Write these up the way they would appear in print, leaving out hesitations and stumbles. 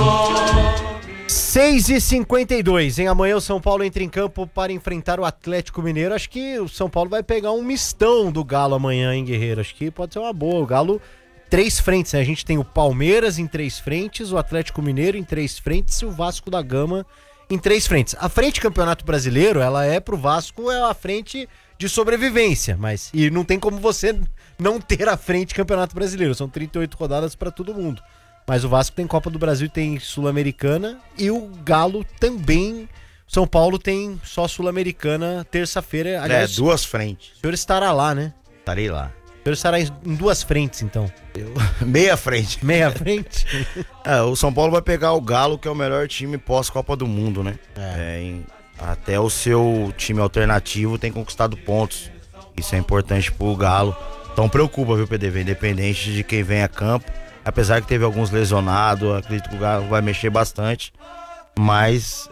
6h52, em amanhã o São Paulo entra em campo para enfrentar o Atlético Mineiro. Acho que o São Paulo vai pegar um mistão do Galo amanhã, hein, Guerreiro? Acho que pode ser uma boa. O Galo, 3 frentes, né? A gente tem o Palmeiras em 3 frentes, o Atlético Mineiro em 3 frentes e o Vasco da Gama em 3 frentes. A frente Campeonato Brasileiro, ela é pro Vasco, é a frente de sobrevivência, e não tem como você não ter a frente Campeonato Brasileiro. São 38 rodadas para todo mundo. Mas o Vasco tem Copa do Brasil, tem Sul-Americana e o Galo também. São Paulo tem só Sul-Americana terça-feira. Aliás, 2 frentes. O senhor estará lá, né? Estarei lá. O senhor estará em 2 frentes, então. Meia frente. Meia frente? O São Paulo vai pegar o Galo, que é o melhor time pós-Copa do Mundo, né? Até o seu time alternativo tem conquistado pontos. Isso é importante pro Galo. Então preocupa, viu, PDV? Independente de quem vem a campo. Apesar que teve alguns lesionados, acredito que o Galo vai mexer bastante. Mas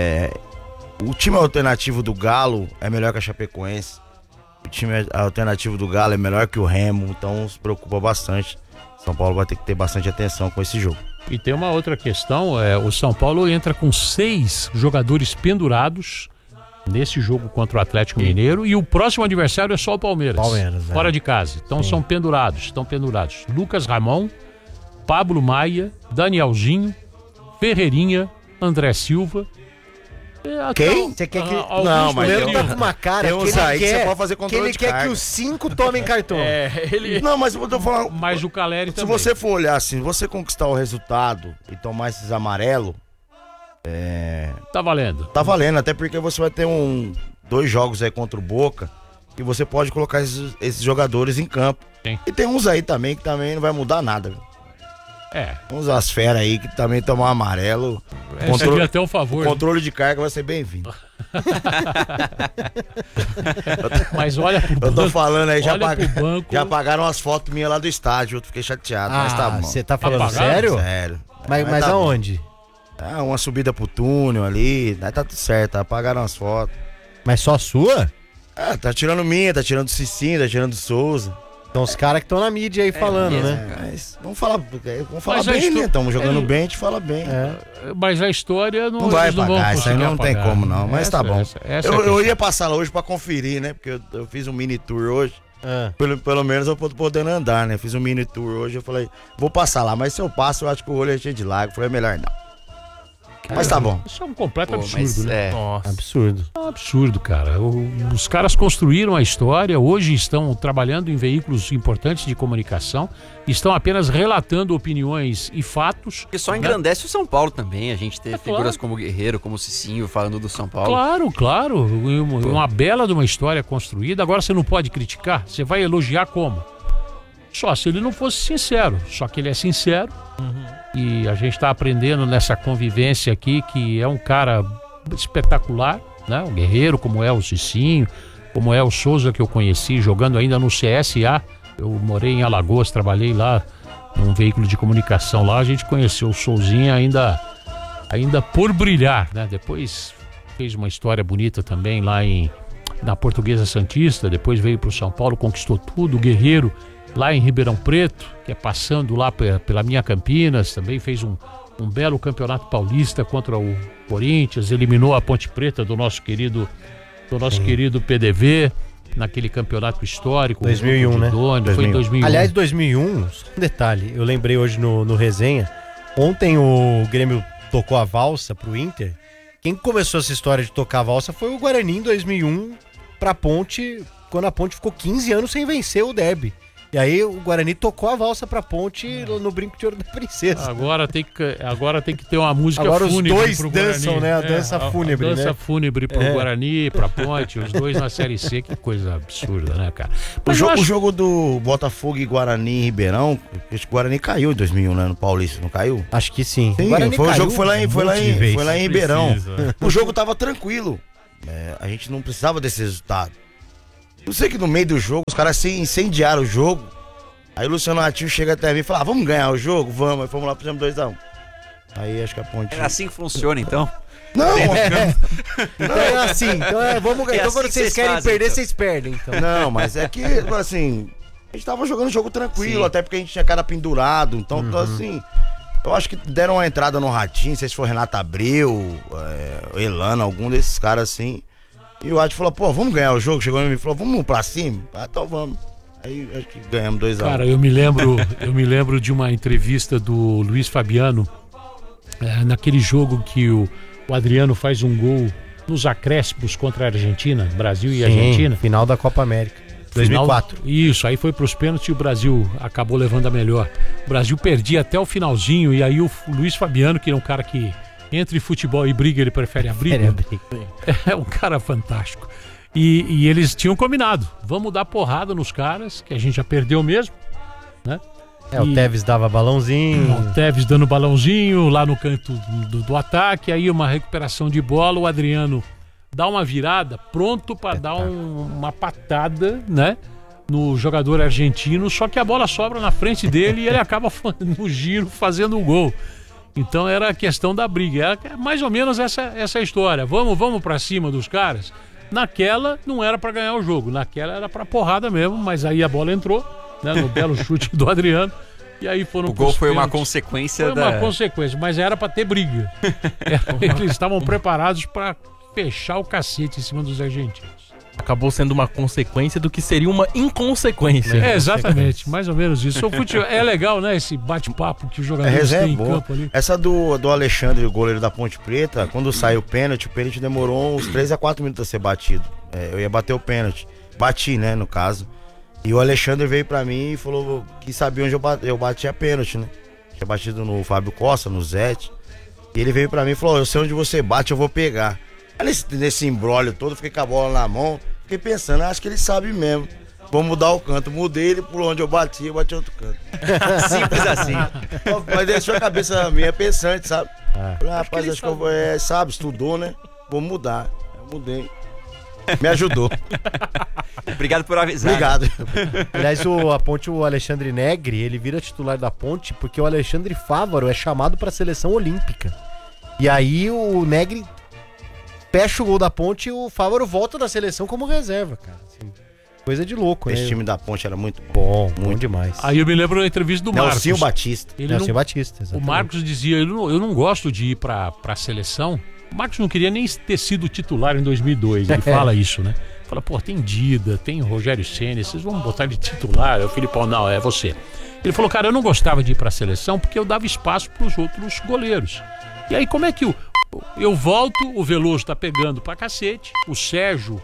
o time alternativo do Galo é melhor que a Chapecoense. O time alternativo do Galo é melhor que o Remo. Então se preocupa bastante. São Paulo vai ter que ter bastante atenção com esse jogo. E tem uma outra questão, o São Paulo entra com 6 jogadores pendurados nesse jogo contra o Atlético Mineiro e o próximo adversário é só o Palmeiras. Fora de casa. Então estão pendurados. Lucas Ramon, Pablo Maia, Danielzinho, Ferreirinha, André Silva. Quem? Você quer que... Não, mas ele tá com uma cara que você pode fazer controle de carga. Quer que os 5 tomem cartão. Não, mas eu tô falando... Mas o Caleri também. Se você for olhar assim, você conquistar o resultado e tomar esses amarelos... Tá valendo. Tá valendo, até porque você vai ter 2 jogos aí contra o Boca e você pode colocar esses jogadores em campo. Sim. E tem uns aí também que também não vai mudar nada, viu? Uns as feras aí que também tomam amarelo. Até um favor. O controle de carga vai ser bem-vindo. Mas olha pro banco. Eu tô falando aí, já pagaram as fotos minhas lá do estádio. Eu fiquei chateado, mas tá bom. Você tá falando sério? Sério. Mas tá aonde? Uma subida pro túnel ali, tá tudo certo, apagaram as fotos. Mas só a sua? Tá tirando minha, tá tirando do Cicinho, tá tirando do Souza. Então os caras que estão na mídia aí falando, né? Mas vamos falar bem, né? Estamos jogando bem, a gente fala bem. Mas a história não vai pagar, isso aí não tem como não, mas tá bom. Eu ia passar lá hoje pra conferir, né? Porque eu fiz um mini tour hoje. Pelo menos eu tô podendo andar, né? Fiz um mini tour hoje, eu falei, vou passar lá, mas se eu passo, eu acho que o olho é cheio de lágrimas. Eu falei, melhor não. Mas tá bom. Isso é um completo absurdo, né? Nossa. Absurdo. É um absurdo, cara. Os caras construíram a história, hoje estão trabalhando em veículos importantes de comunicação, estão apenas relatando opiniões e fatos. Que só engrandece o São Paulo também, a gente ter figuras como o Guerreiro, como o Cicinho falando do São Paulo. Claro. Uma bela de uma história construída. Agora você não pode criticar, você vai elogiar como? Só se ele não fosse sincero. Só que ele é sincero. E a gente está aprendendo nessa convivência aqui que é um cara espetacular, né? Um guerreiro, como é o Cicinho, como é o Souza, que eu conheci jogando ainda no CSA. Eu morei em Alagoas, trabalhei lá num veículo de comunicação lá. A gente conheceu o Souzinha ainda por brilhar, né? Depois fez uma história bonita também lá na Portuguesa Santista. Depois veio para o São Paulo, conquistou tudo. O Guerreiro lá em Ribeirão Preto, que é passando lá pela minha Campinas, também fez um belo campeonato paulista contra o Corinthians, eliminou a Ponte Preta do nosso querido PDV, naquele campeonato histórico. 2001, né? Foi em 2001. Aliás, 2001, só um detalhe, eu lembrei hoje no resenha, ontem o Grêmio tocou a valsa pro Inter. Quem começou essa história de tocar a valsa foi o Guarani em 2001 pra Ponte, quando a Ponte ficou 15 anos sem vencer o derby. E aí o Guarani tocou a valsa pra Ponte no Brinco de Ouro da Princesa. Agora tem que ter uma música agora fúnebre os dois pro dançam, Guarani. Né? A dança fúnebre, a dança né? fúnebre pro Guarani, pra Ponte, os dois na Série C, que coisa absurda, né, cara? O jogo do Botafogo e Guarani em Ribeirão, acho que o Guarani caiu em 2001, né, no Paulista, não caiu? Acho que sim. O jogo foi lá em Ribeirão. O jogo tava tranquilo. A gente não precisava desse resultado. Eu sei que no meio do jogo, os caras incendiaram o jogo. Aí o Luciano Natinho chega até mim e fala, vamos ganhar o jogo? Vamos. Aí fomos lá, fizemos 2-1. Aí acho que a Ponte... É assim que funciona, então? Não, então é assim. Então vamos ganhar. Então quando vocês querem perder, vocês perdem. Então. Não, mas é que, assim, a gente tava jogando o jogo tranquilo, até porque a gente tinha cara pendurado. Então, assim, Eu acho que deram uma entrada no Ratinho, não sei se foi Renato Abreu, Elano, algum desses caras assim. E o Adi falou, pô, vamos ganhar o jogo. Chegou em mim e falou, vamos pra cima? Então vamos. Aí acho que ganhamos 2-1. Cara, eu me lembro de uma entrevista do Luiz Fabiano, naquele jogo que o Adriano faz um gol nos acréscimos contra a Argentina, Brasil e Argentina. Final da Copa América, 2004. Isso, aí foi pros pênaltis e o Brasil acabou levando a melhor. O Brasil perdia até o finalzinho e aí o Luiz Fabiano, que é um cara que entre futebol e briga, ele prefere a briga. É um cara fantástico. E eles tinham combinado, vamos dar porrada nos caras, que a gente já perdeu mesmo, né? O Tevez dava balãozinho. O Tevez dando balãozinho lá no canto do ataque, aí uma recuperação de bola, o Adriano dá uma virada, pronto para dar uma patada, né? No jogador argentino, só que a bola sobra na frente dele e ele acaba no giro fazendo o gol. Então era a questão da briga, era mais ou menos essa história. Vamos para cima dos caras. Naquela não era para ganhar o jogo, naquela era para porrada mesmo, mas aí a bola entrou, né, no belo chute do Adriano. E aí foram o gol foi uma consequência uma consequência, mas era para ter briga. Eles estavam preparados para fechar o cacete em cima dos argentinos. Acabou sendo uma consequência do que seria uma inconsequência. Exatamente, mais ou menos isso. O futebol é legal, né? Esse bate-papo que os jogadores têm em campo ali. Essa do Alexandre, o goleiro da Ponte Preta, quando saiu o pênalti demorou uns 3 a 4 minutos a ser batido. Eu ia bater o pênalti. Bati, né, no caso. E o Alexandre veio pra mim e falou que sabia onde eu batia pênalti, né? Tinha batido no Fábio Costa, no Zete. E ele veio pra mim e falou, eu sei onde você bate, eu vou pegar. Nesse embrólio todo, fiquei com a bola na mão, fiquei pensando, acho que ele sabe mesmo. Vou mudar o canto, mudei ele por onde eu bati outro canto. Simples assim. Mas deixou a cabeça minha pensante, sabe? Falei, rapaz, acho que eu vou, sabe, estudou, né? Vou mudar. Eu mudei. Me ajudou. Obrigado por avisar. Obrigado. Aliás, a Ponte, o Alexandre Negri, ele vira titular da Ponte porque o Alexandre Fávaro é chamado pra seleção olímpica. E aí o Negri fecha o gol da Ponte e o Fávaro volta da seleção como reserva, cara. Assim, coisa de louco, né? Esse time da Ponte era muito bom. Bom demais. Aí eu me lembro da entrevista do Marcos. Nelsinho Batista. Nelsinho Batista, exatamente. O Marcos dizia, eu não gosto de ir pra seleção. O Marcos não queria nem ter sido titular em 2002, ele fala isso, né? Fala, pô, tem Dida, tem Rogério Ceni, vocês vão botar de titular? O Filipão, não, é você. Ele falou, cara, eu não gostava de ir pra seleção porque eu dava espaço pros outros goleiros. E aí como é que eu volto, o Veloso tá pegando pra cacete, o Sérgio,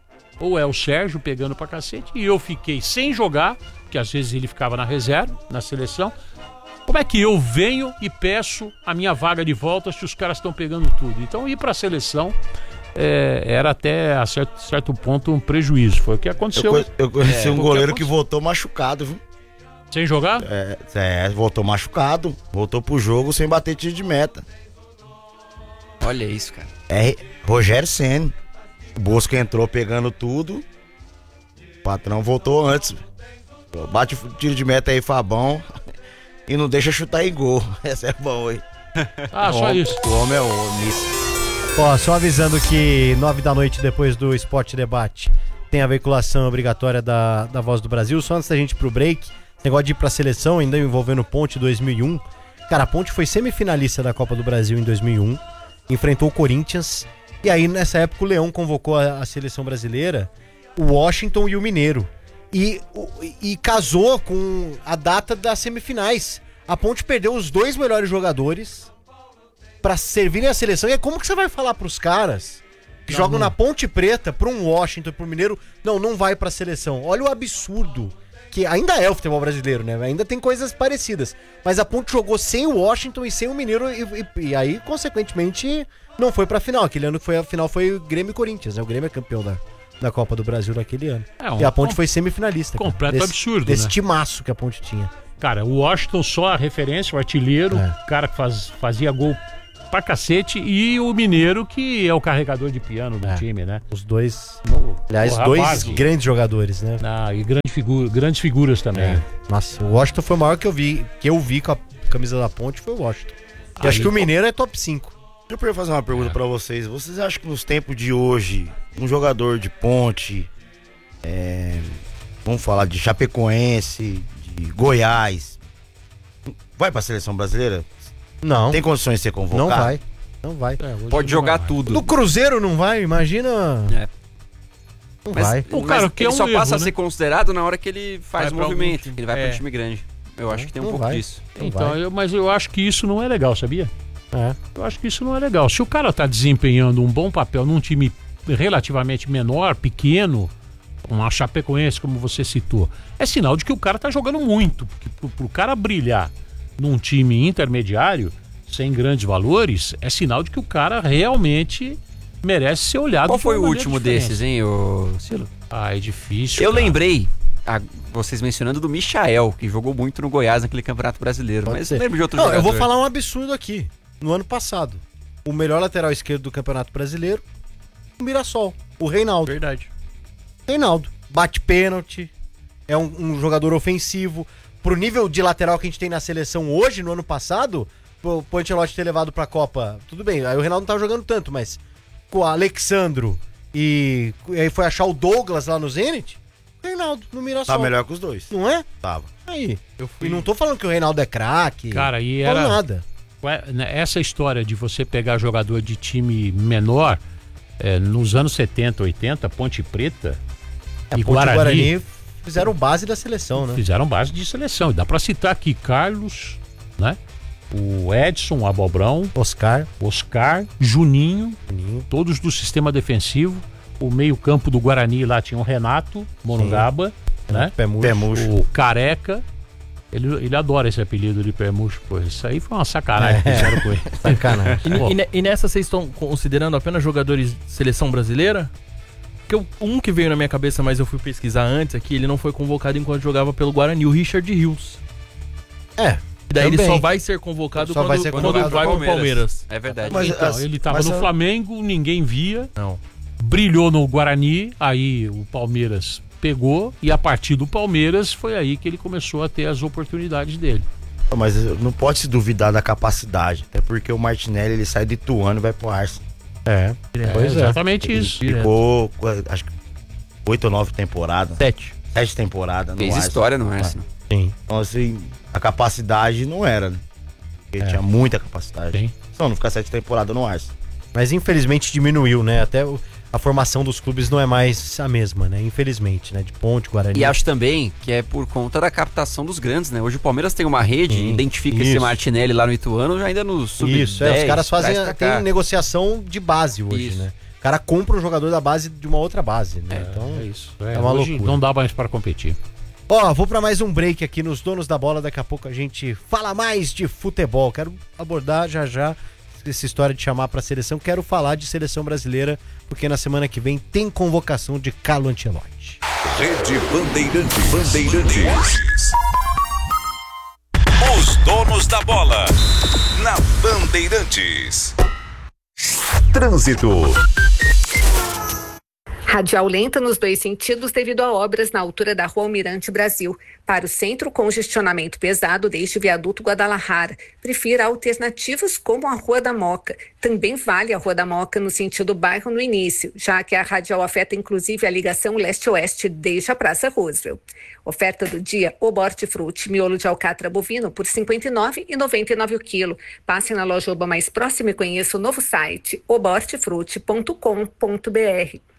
ou é o Sérgio pegando pra cacete, e eu fiquei sem jogar, porque às vezes ele ficava na reserva, na seleção. Como é que eu venho e peço a minha vaga de volta se os caras estão pegando tudo? Então ir pra seleção era até a certo ponto um prejuízo. Foi o que aconteceu. Eu conheci um goleiro que voltou machucado, viu? Sem jogar? Voltou machucado, voltou pro jogo sem bater tiro de meta. Olha isso, cara. Rogério Ceni. O Bosco entrou pegando tudo. O patrão voltou antes. Bate o tiro de meta aí, Fabão. E não deixa chutar em gol. Essa é bom, hein? Só isso. O homem é homem. Ó, só avisando que 9 da noite, depois do Esporte Debate, tem a veiculação obrigatória da Voz do Brasil. Só antes da gente ir pro break, esse negócio de ir pra seleção, ainda envolvendo Ponte 2001. Cara, a Ponte foi semifinalista da Copa do Brasil em 2001. Enfrentou o Corinthians. E aí, nessa época, o Leão convocou a seleção brasileira, o Washington e o Mineiro. E casou com a data das semifinais. A Ponte perdeu os 2 melhores jogadores pra servirem a seleção. E aí, como que você vai falar pros caras que jogam na Ponte Preta, pra um Washington e pro Mineiro, não vai pra seleção? Olha o absurdo. Que ainda é o futebol brasileiro, né? Ainda tem coisas parecidas. Mas a Ponte jogou sem o Washington e sem o Mineiro e aí, consequentemente, não foi pra final. Aquele ano que foi a final foi o Grêmio e Corinthians, né? O Grêmio é campeão da Copa do Brasil naquele ano. E a Ponte foi semifinalista. Completo absurdo, desse né? timaço que a Ponte tinha. Cara, o Washington só a referência, o artilheiro, o cara que fazia gol pra cacete, e o Mineiro, que é o carregador de piano do time, né? Os dois, aliás, dois grandes jogadores, né? E grandes figuras também. Nossa, o Washington foi o maior que eu vi com a camisa da Ponte, foi o Washington. E acho que o Mineiro é top 5. Deixa eu fazer uma pergunta pra vocês. Vocês acham que nos tempos de hoje, um jogador de Ponte, vamos falar de Chapecoense, de Goiás, vai pra seleção brasileira? Não. Tem condições de ser convocado? Não vai. Pode jogar tudo. Do Cruzeiro não vai, imagina. Não Mas, vai. O cara que ele é um só passa erro, a ser considerado na hora que ele faz Vai o pra algum movimento, time. que ele vai pro time grande. Eu acho que tem um Não pouco vai. disso. Então, mas eu acho que isso não é legal, sabia? Eu acho que isso não é legal. Se o cara tá desempenhando um bom papel num time relativamente menor, pequeno, uma Chapecoense, como você citou, é sinal de que o cara tá jogando muito. Porque pro cara brilhar num time intermediário, sem grandes valores, é sinal de que o cara realmente merece ser olhado. Qual de foi uma o maneira último diferente. desses, hein, ô Cilo? Ah, é difícil. Eu cara. lembrei, vocês mencionando do Michael, que jogou muito no Goiás naquele Campeonato Brasileiro. Pode Mas ser. eu lembro de outro Não, jogador. eu vou falar um absurdo aqui. No ano passado, o melhor lateral esquerdo do Campeonato Brasileiro, o Mirassol, o Reinaldo. Verdade. Reinaldo. Bate pênalti, é um jogador ofensivo. Pro nível de lateral que a gente tem na seleção hoje, no ano passado, o Ancelotti ter levado pra Copa, tudo bem, aí o Reinaldo não tava jogando tanto, mas com o Alexandro e aí foi achar o Douglas lá no Zenit, Reinaldo no Mirassol. Tá melhor que os dois. Não é? Tava. Aí. Eu fui... E não tô falando que o Reinaldo é craque. Cara, e não era nada. essa história de você pegar jogador de time menor, nos anos 70, 80, Ponte Preta e Guarani fizeram base da seleção, né? fizeram base de seleção. E dá pra citar aqui Carlos, né? O Edson Abobrão, Oscar. Juninho, todos do sistema defensivo. O meio-campo do Guarani lá tinha o Renato Morungaba, né? Pé murcho. O Careca. Ele adora esse apelido de pé murcho, pô. Isso aí foi uma sacanagem que fizeram com ele. Sacanagem. E nessa vocês estão considerando apenas jogadores de seleção brasileira? Porque um que veio na minha cabeça, mas eu fui pesquisar antes aqui, ele não foi convocado enquanto jogava pelo Guarani, o Richard Rios. E daí também. ele só vai ser convocado Só vai quando, ser quando convocado vai pro Palmeiras. É verdade. Mas- Então, ele tava mas no eu- Flamengo, ninguém via. Não. Brilhou no Guarani, aí o Palmeiras pegou, e a partir do Palmeiras foi aí que ele começou a ter as oportunidades dele. Mas não pode se duvidar da capacidade. Até porque o Martinelli ele sai de Ituano e vai pro Arsenal. Pois é. Exatamente isso. Ficou, acho que 8 ou 9 temporadas. 7. 7 temporadas no Fez Arsenal. história no Arsenal. Sim. Então, assim, a capacidade não era, né? Ele tinha muita capacidade. Sim. Só não ficar 7 temporadas no Arsenal. Mas infelizmente diminuiu, né? Até a formação dos clubes não é mais a mesma, né? Infelizmente, né? De Ponte, Guarani. E acho também que é por conta da captação dos grandes, né? Hoje o Palmeiras tem uma rede, identifica esse isso. Martinelli lá no Ituano, já ainda no sub-10. Isso, os caras fazem. traz pra cá. Tem negociação de base hoje, Isso. né? O cara compra um jogador da base de uma outra base, né? Então, É isso. é uma Hoje loucura. não dá mais para competir. Ó, vou pra mais um break aqui nos Donos da Bola. Daqui a pouco a gente fala mais de futebol. Quero abordar já essa história de chamar pra seleção. Quero falar de seleção brasileira, porque na semana que vem tem convocação de Carlo Ancelotti. Rede Bandeirantes. Os donos da bola. Na Bandeirantes. Trânsito. Radial lenta nos dois sentidos devido a obras na altura da Rua Almirante Brasil. Para o centro, congestionamento pesado desde o viaduto Guadalajara. Prefira alternativas como a Rua da Moca. Também vale a Rua da Moca no sentido bairro no início, já que a radial afeta inclusive a ligação leste-oeste desde a Praça Roosevelt. Oferta do dia, Oba Hortifruti, miolo de alcatra bovino por R$ 59,99 o quilo. Passe na loja Oba mais próxima e conheça o novo site, obahortifruti.com.br.